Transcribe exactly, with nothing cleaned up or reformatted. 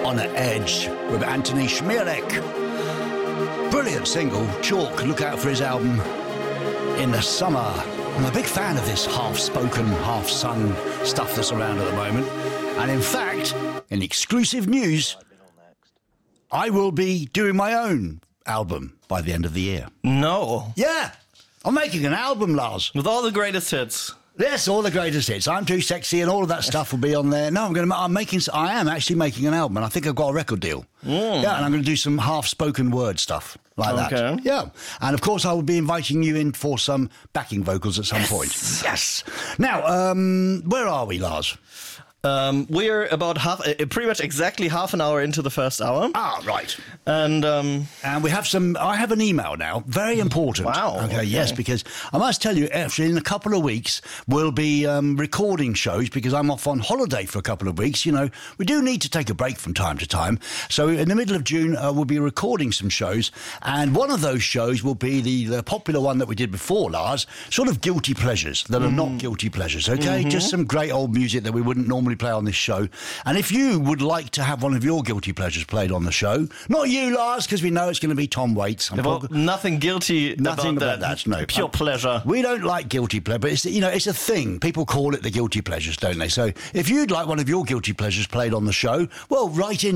On an Edge with Anthony Schmierek. Brilliant single. Chalk, look out for his album In the Summer. I'm a big fan of this half-spoken, half-sung stuff that's around at the moment. And in fact, in exclusive news, I will be doing my own album by the end of the year. No. Yeah, I'm making an album, Lars. With all the greatest hits. Yes, all the greatest hits. I'm Too Sexy and all of that stuff will be on there. No, I'm going to. I'm making. I am actually making an album, and I think I've got a record deal. Mm. Yeah, and I'm going to do some half-spoken word stuff like okay. that. Yeah, and of course I will be inviting you in for some backing vocals at some yes. point. Yes. Now, um, where are we, Lars? Um, we're about half, uh, pretty much exactly half an hour into the first hour. Ah, right. And um, and we have some. I have an email now. Very important. Wow. Okay, okay. Yes, because I must tell you, actually, in a couple of weeks we'll be um, recording shows because I'm off on holiday for a couple of weeks. You know, we do need to take a break from time to time. So in the middle of June, uh, we'll be recording some shows, and one of those shows will be the, the popular one that we did before, Lars. Sort of guilty pleasures that are mm. not guilty pleasures. Okay, mm-hmm. Just some great old music that we wouldn't normally play on this show. And if you would like to have one of your guilty pleasures played on the show, not you, Lars, because we know it's going to be Tom Waits. Well, nothing guilty nothing about, about that. that. No, pure pleasure. We don't like guilty pleasure, but it's, you know, it's a thing. People call it the guilty pleasures, don't they? So if you'd like one of your guilty pleasures played on the show, well, write in